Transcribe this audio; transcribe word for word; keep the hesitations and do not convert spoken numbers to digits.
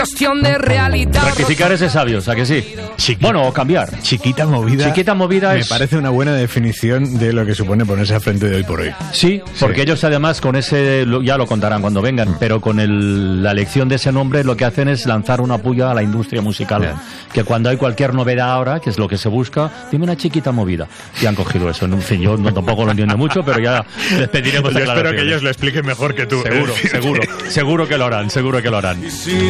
Cuestión de realidad. Rectificar ese sabio, o sea que sí. Chiqui- Bueno, o cambiar. Chiquita movida. Chiquita movida me es... parece una buena definición de lo que supone ponerse al frente de Hoy por Hoy. Sí, porque Sí. ellos además con ese, lo- ya lo contarán cuando vengan, pero con el, la elección de ese nombre lo que hacen es lanzar una puya a la industria musical. Bien. Que cuando hay cualquier novedad ahora, que es lo que se busca, dime una chiquita movida. Y han cogido eso. En fin, yo no, tampoco lo entiendo mucho, pero ya les pediremos Yo espero que aclaraciones. ellos lo expliquen mejor que tú. Seguro, seguro, seguro que lo harán, seguro que lo harán.